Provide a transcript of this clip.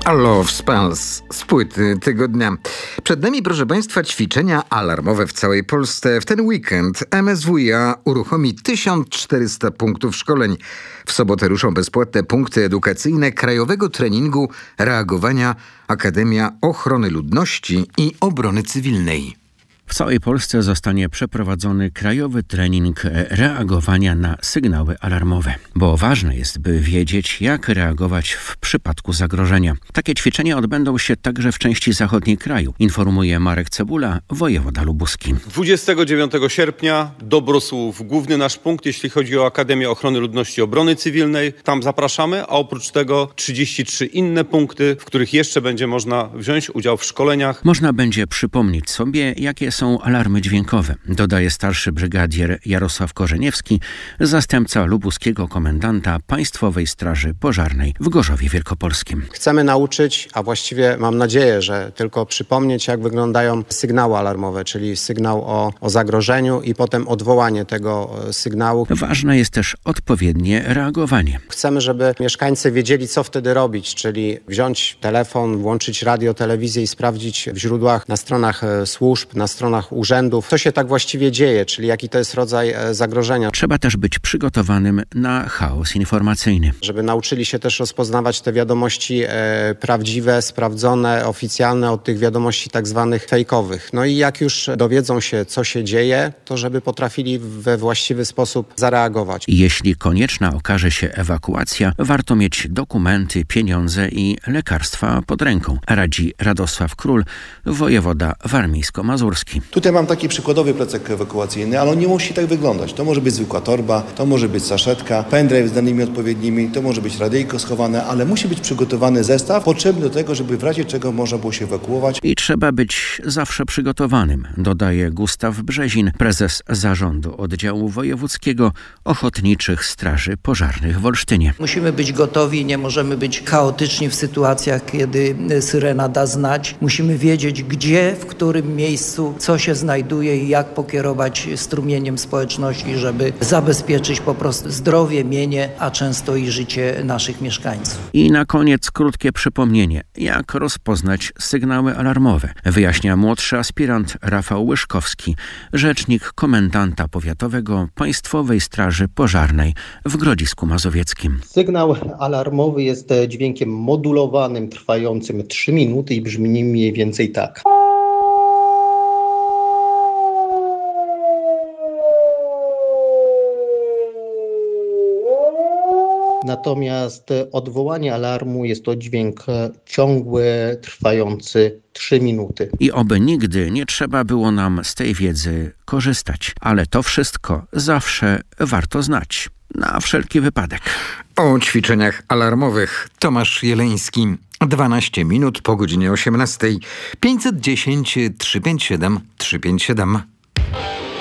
Love Spells z płyty tygodnia. Przed nami, proszę Państwa, ćwiczenia alarmowe w całej Polsce. W ten weekend MSWiA uruchomi 1400 punktów szkoleń. W sobotę ruszą bezpłatne punkty edukacyjne Krajowego Treningu Reagowania Akademia Ochrony Ludności i Obrony Cywilnej. W całej Polsce zostanie przeprowadzony krajowy trening reagowania na sygnały alarmowe, bo ważne jest, by wiedzieć, jak reagować w przypadku zagrożenia. Takie ćwiczenia odbędą się także w części zachodniej kraju, informuje Marek Cebula, wojewoda lubuski. 29 sierpnia Dobrosłów, główny nasz punkt, jeśli chodzi o Akademię Ochrony Ludności i Obrony Cywilnej. Tam zapraszamy, a oprócz tego 33 inne punkty, w których jeszcze będzie można wziąć udział w szkoleniach. Można będzie przypomnieć sobie, jakie są alarmy dźwiękowe, dodaje starszy brygadier Jarosław Korzeniewski, zastępca lubuskiego komendanta Państwowej Straży Pożarnej w Gorzowie Wielkopolskim. Chcemy nauczyć, a właściwie mam nadzieję, że tylko przypomnieć, jak wyglądają sygnały alarmowe, czyli sygnał o zagrożeniu i potem odwołanie tego sygnału. Ważne jest też odpowiednie reagowanie. Chcemy, żeby mieszkańcy wiedzieli, co wtedy robić, czyli wziąć telefon, włączyć radio, telewizję i sprawdzić w źródłach, na stronach służb, na stronach urzędów, co się tak właściwie dzieje, czyli jaki to jest rodzaj zagrożenia. Trzeba też być przygotowanym na chaos informacyjny. Żeby nauczyli się też rozpoznawać te wiadomości prawdziwe, sprawdzone, oficjalne od tych wiadomości tak zwanych fejkowych. No i jak już dowiedzą się, co się dzieje, to żeby potrafili we właściwy sposób zareagować. Jeśli konieczna okaże się ewakuacja, warto mieć dokumenty, pieniądze i lekarstwa pod ręką, radzi Radosław Król, wojewoda warmińsko-mazurski. Tutaj mam taki przykładowy plecak ewakuacyjny, ale on nie musi tak wyglądać. To może być zwykła torba, to może być saszetka, pendrive z danymi odpowiednimi, to może być radyjko schowane, ale musi być przygotowany zestaw potrzebny do tego, żeby w razie czego można było się ewakuować. I trzeba być zawsze przygotowanym, dodaje Gustaw Brzezin, prezes zarządu oddziału wojewódzkiego Ochotniczych Straży Pożarnych w Olsztynie. Musimy być gotowi, nie możemy być chaotyczni w sytuacjach, kiedy syrena da znać. Musimy wiedzieć, gdzie, w którym miejscu, co się znajduje i jak pokierować strumieniem społeczności, żeby zabezpieczyć po prostu zdrowie, mienie, a często i życie naszych mieszkańców. I na koniec krótkie przypomnienie, jak rozpoznać sygnały alarmowe, wyjaśnia młodszy aspirant Rafał Łyszkowski, rzecznik komendanta powiatowego Państwowej Straży Pożarnej w Grodzisku Mazowieckim. Sygnał alarmowy jest dźwiękiem modulowanym, trwającym 3 minuty i brzmi mniej więcej tak. Natomiast odwołanie alarmu jest to dźwięk ciągły, trwający 3 minuty. I oby nigdy nie trzeba było nam z tej wiedzy korzystać. Ale to wszystko zawsze warto znać. Na wszelki wypadek. O ćwiczeniach alarmowych Tomasz Jeleński. 12 minut po godzinie 18. 510 357 357.